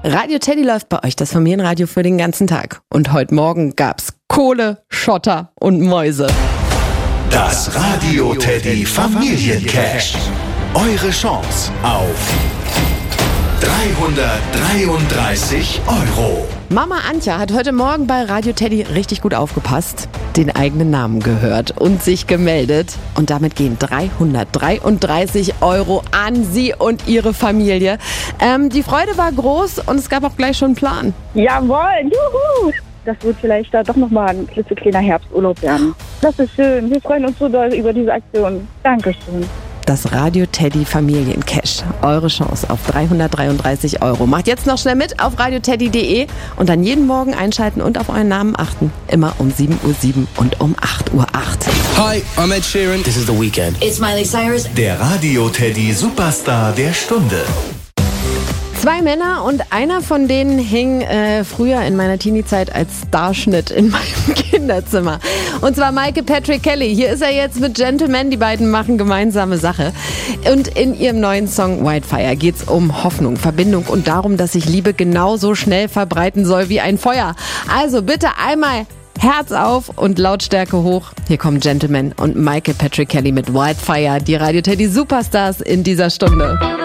Radio Teddy läuft bei euch, das Familienradio für den ganzen Tag. Und heute Morgen gab's Kohle, Schotter und Mäuse. Das Radio Teddy Familiencash. Eure Chance auf 333 €. Mama Antja hat heute Morgen bei Radio Teddy richtig gut aufgepasst, den eigenen Namen gehört und sich gemeldet. Und damit gehen 333 € an sie und ihre Familie. Die Freude war groß und es gab auch gleich schon einen Plan. Jawohl, juhu! Das wird vielleicht da doch nochmal ein klitzekleiner Herbsturlaub werden. Das ist schön. Wir freuen uns so doll über diese Aktion. Dankeschön. Das Radio Teddy Familiencash. Eure Chance auf 333 €. Macht jetzt noch schnell mit auf radioteddy.de und dann jeden Morgen einschalten und auf euren Namen achten. Immer um 7:07 Uhr und um 8:08 Uhr. Hi, I'm Ed Sheeran. This is The Weeknd. It's Miley Cyrus. Der Radio Teddy Superstar der Stunde. 2 Männer und einer von denen hing früher in meiner Teenie-Zeit als Starschnitt in meinem Kinderzimmer. Und zwar Michael Patrick Kelly. Hier ist er jetzt mit Gentleman. Die beiden machen gemeinsame Sache. Und in ihrem neuen Song Wildfire geht's um Hoffnung, Verbindung und darum, dass sich Liebe genauso schnell verbreiten soll wie ein Feuer. Also bitte einmal Herz auf und Lautstärke hoch. Hier kommen Gentleman und Michael Patrick Kelly mit Wildfire, die Radio Teddy Superstars in dieser Stunde.